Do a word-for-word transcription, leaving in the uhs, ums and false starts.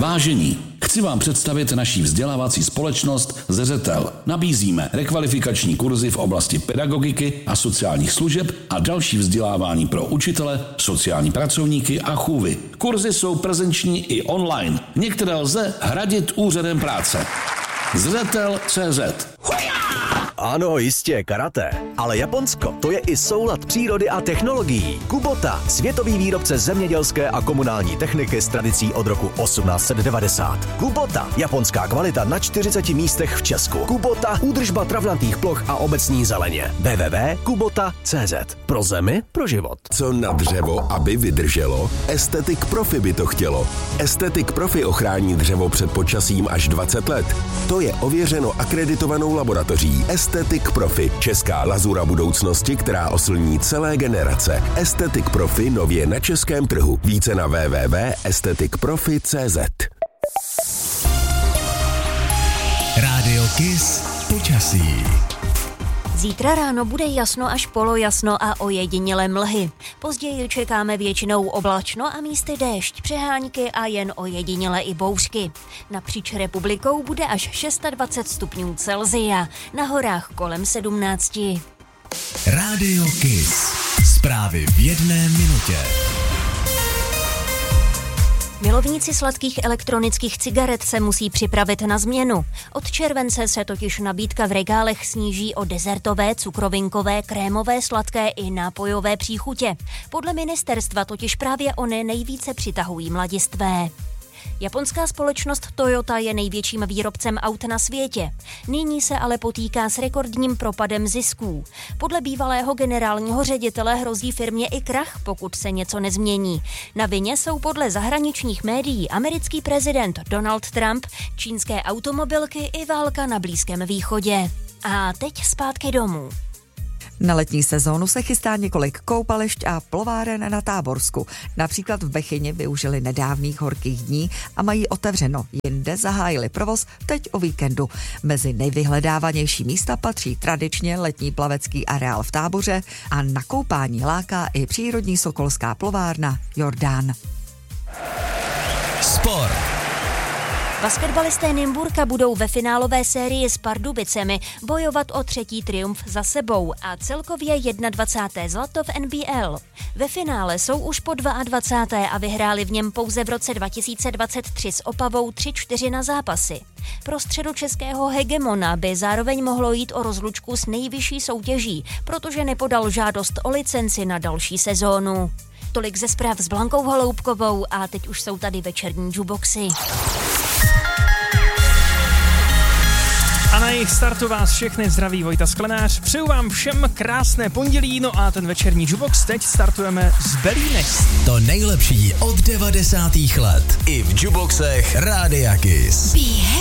Vážení, chci vám představit naší vzdělávací společnost Zřetel. Nabízíme rekvalifikační kurzy v oblasti pedagogiky a sociálních služeb a další vzdělávání pro učitele, sociální pracovníky a chůvy. Kurzy jsou prezenční i online. Některé lze hradit úřadem práce. Zřetel tečka cé zet. Ano, jistě, karate. Ale Japonsko, to je i soulad přírody a technologií. Kubota, světový výrobce zemědělské a komunální techniky s tradicí od roku osmnáct set devadesát. Kubota, japonská kvalita na čtyřiceti místech v Česku. Kubota, údržba travnatých ploch a obecní zeleně. w w w tečka kubota tečka cé zet. Pro zemi, pro život. Co na dřevo, aby vydrželo? Aesthetic Profi by to chtělo. Aesthetic Profi ochrání dřevo před počasím až dvacet let. To je ověřeno akreditovanou laboratoří Aesthetic Profi, česká lazura budoucnosti, která oslní celé generace. Aesthetic Profi nově na českém trhu. Více na w w w tečka aesthetic profi tečka cé zet. Rádio Kiss počasí. Zítra ráno bude jasno až polojasno a ojedinělé mlhy. Později čekáme většinou oblačno a místy déšť, přehánky a jen ojedinělé i bouřky. Napříč republikou bude až dvacet šest stupňů Celsia, na horách kolem sedmnáct. Rádio Kiss. Zprávy v jedné minutě. Milovníci sladkých elektronických cigaret se musí připravit na změnu. Od července se totiž nabídka v regálech sníží o dezertové, cukrovinkové, krémové, sladké i nápojové příchutě. Podle ministerstva totiž právě ony nejvíce přitahují mladistvé. Japonská společnost Toyota je největším výrobcem aut na světě. Nyní se ale potýká s rekordním propadem zisků. Podle bývalého generálního ředitele hrozí firmě i krach, pokud se něco nezmění. Na vině jsou podle zahraničních médií americký prezident Donald Trump, čínské automobilky i válka na Blízkém východě. A teď zpátky domů. Na letní sezónu se chystá několik koupališť a plováren na Táborsku. Například v Bechyni využili nedávných horkých dní a mají otevřeno. Jinde zahájili provoz teď o víkendu. Mezi nejvyhledávanější místa patří tradičně letní plavecký areál v Táboře a na koupání láká i přírodní sokolská plovárna Jordán. Sport. Basketbalisté Nymburka budou ve finálové sérii s Pardubicemi bojovat o třetí triumf za sebou a celkově dvacáté první zlato v N B L. Ve finále jsou už po dvacáté druhé a vyhráli v něm pouze v roce dva tisíce dvacet tři s Opavou tři čtyři na zápasy. Pro středočeského hegemona by zároveň mohlo jít o rozlučku s nejvyšší soutěží, protože nepodal žádost o licenci na další sezónu. Tolik ze zpráv s Blankou Holoubkovou a teď už jsou tady večerní jukeboxy. A na jejich startu vás všechny zdraví Vojta Sklenář. Přeju vám všem krásné pondělí, no a ten večerní jukebox teď startujeme z Belínek. To nejlepší od devadesátých let. I v jukeboxech Rádia Kiss.